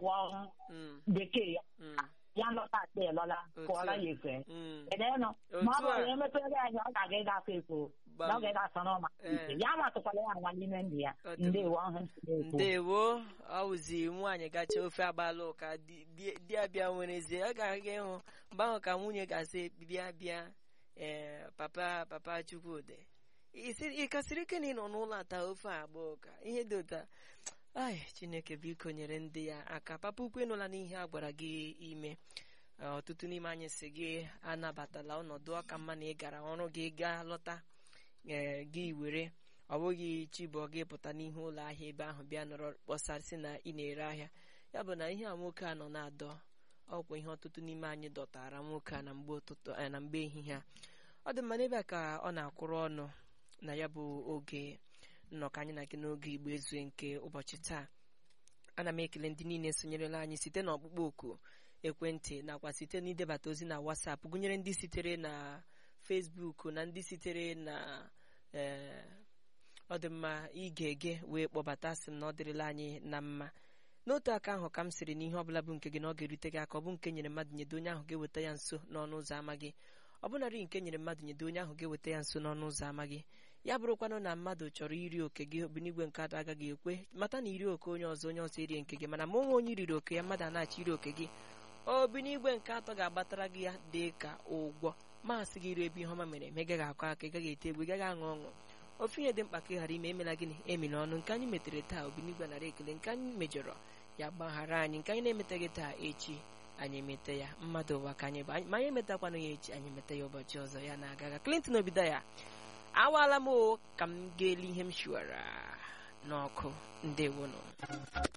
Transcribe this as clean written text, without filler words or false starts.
wọ bekee ya lọta te lọla kọla yefe ede no ma ọ ya mepere anya ọ ga-aga ịga afọ na ọ ga-aga asọ ma ya matụkwala ya nwa n'ime ndị ya ndewo ọhụ ndewo ọwụzi nwaanyị gacha ofe agbala ụka di abịa nwerezie ọ ga-aga ịhụ mgbe ahụ ka nwunye ga-asị bịa papa Chukwudị ị kasịrị ike na ị nọ n'ụlọ ata ofe agba ụka ihe dị ụta Chineke biko nyere ndị ya aka papa ukwu ịnụla n'ihe a gwara gị ime ọtụtụ n'ime anyị si gị anabatala ọnọdụ ọka mma na ị gara ọrụ gị gaa lọta gị were ọ bụghị chibọ gị pụta n'ihu ụlọ ahịa ebe ahụ bịa nọrọ kpọsasị na ị na-ere ahịa ya bụ na ihe a nwoke a nọ na-adọ ọkwa ihe ọtụtụ n'ime anyị dọtara nwoke a na mgbe ụtụtụ na mgbe ehihie a ọ dị mma n'ebe a ka ọ na-akwụrụ ọnụ na ya bụ oge nnọkọ anyị na gị n'oge Igbo ezue nke ụbọchị taa. Ana m ekele ndị niile sonyerela anyị site na ọkpụkpọ oku ekwentị nakwa site n'idebata ozi na WhatsApp gụnyere ndị sitere na Facebook na ndị sitere na ọ dị mma ige ege wee kpọbata sị m na ọ dịrịla anyị na mma. N'otu aka ahụ ka m sịrị na ihe ọbụla bụ nke gị na ọ ga-erute gị aka ọ bụ nke nyere mmadụ nyedo onye ahụ ga-eweta ya nso n'ọnụ ụzọ ama gị ọ bụnarị nke nyere mmadụ nyedo onye ahụ ga-eweta ya nso n'ọnụ ụzọ ama gị ya bụrụkwanụ na mmadụ chọrọ iri oke gị obiligwe nke atọ agaghị ekwe mata na iri oke onye ọzọ erie nke gị mana ma onwe onye riri oke ya mmadụ a na-achọ iri oke gị obiligwe nke atọ ga-agbatara gị ya dị ka ụgwọ masị gị iri ebe ihe ọma mere eme gaghị akọ aka ị gaghị ete egwu ị gaghị aṅụ ọṅụ ofu ihe dị mkpa ka ị ghara ime emela gịnị emela ọnụ nke anyị metere taa obiligwe nara ekele nke anyị mejọrọ ya gbaghara anyị nke anyị na-emetaghị taa echi anyị emeta ya mmadụ ụwa ka anyị bụ ma anyị emetakwanụ ya echi anyị emeta ya ụbọchị ọzọ ya na-agaga Clinton obido ya awaala m ka m ga-eli ihe m shiwara n'ọkụ ndewonụ